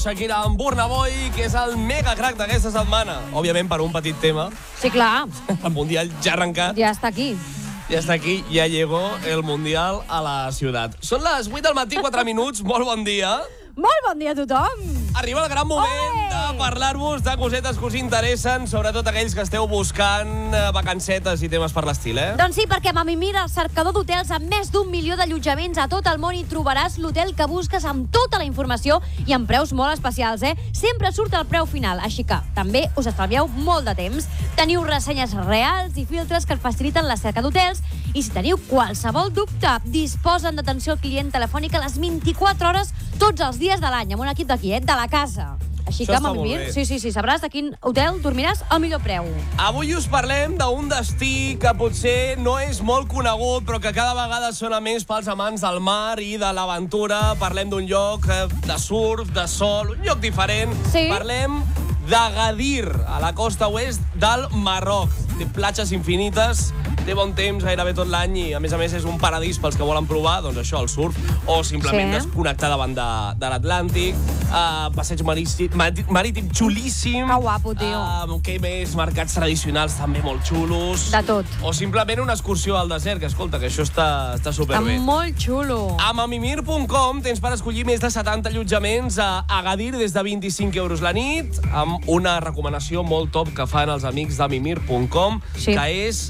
Shakira amb Burna Boy, que és el mega crack d'aquesta setmana. Òbviament, per un petit tema. Sí, clar. El Mundial ja ha arrencat. Ja està aquí. Ja està aquí, ja llegó el Mundial a la ciutat. Són les 8 del matí, 4 minuts. Molt bon dia. Molt bon dia a tothom. Arriba el gran moment de parlar-vos de cosetes que us interessen, sobretot aquells que esteu buscant vacancetes i temes per l'estil, Doncs sí, perquè a Mamimir, el cercador d'hotels amb més d'1 milió d'allotjaments a tot el món, hi trobaràs l'hotel que busques amb tota la informació i amb preus molt especials, Sempre surt el preu final, així que també us estalvieu molt de temps. Teniu ressenyes reals i filtres que et faciliten la cerca d'hotels i si teniu qualsevol dubte, disposen d'atenció al client telefònica a les 24 hores tots els dies de l'any, amb un equip d'aquí, de la casa. Així que, Mamimir, sí, sabràs de quin hotel dormiràs al millor preu. Avui us parlem d'un destí que potser no és molt conegut, però que cada vegada sona més pels amants del mar i de l'aventura. Parlem d'un lloc de surf, de sol, un lloc diferent. Sí. Parlem d'Agadir, a la costa oest del Marroc. Té platges infinites, té bon temps gairebé tot l'any i, a més, és un paradís pels que volen provar, doncs això, el surf, o simplement desconnectar davant de l'Atlàntic. Passeig marítim xulíssim. Que guapo, tio. Què més? Mercats tradicionals també molt xulos. De tot. O simplement una excursió al desert, que escolta, que això està superbé. Està molt xulo. A mamimir.com tens per escollir més de 70 allotjaments a Agadir des de 25 euros la nit, amb una recomanació molt top que fan els amics de mamimir.com, que és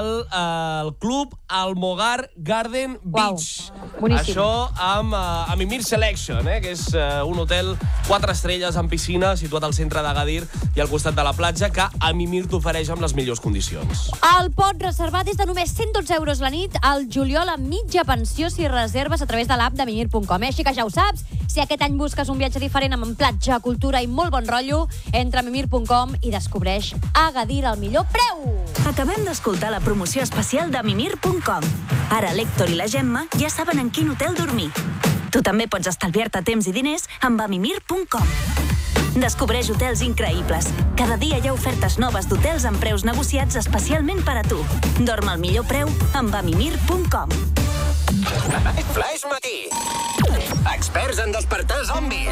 el Club Almogar Garden Beach. Boníssim. Això amb Mimir Selection, que és un hotel 4 estrelles amb piscina situat al centre d'Agadir i al costat de la platja, que a Mimir t'ofereix amb les millors condicions. El pot reservar des de només 112 euros la nit al juliol amb mitja pensió si reserves a través de l'app de mimir.com. Així que ja ho saps, si aquest any busques un viatge diferent amb platja, cultura i molt bon rotllo, entra a mimir.com i descobreix Agadir al millor preu. Acabem d'escoltar la promoció especial de mimir.com. Ara l'Héctor i la Gemma ja saben en quin hotel dormir. Tu també pots estalviar-te temps i diners amb amimir.com. Descobreix hotels increïbles. Cada dia hi ha ofertes noves d'hotels amb preus negociats especialment per a tu. Dorm al millor preu amb amimir.com. Flash Matí. Experts en despertar zombis.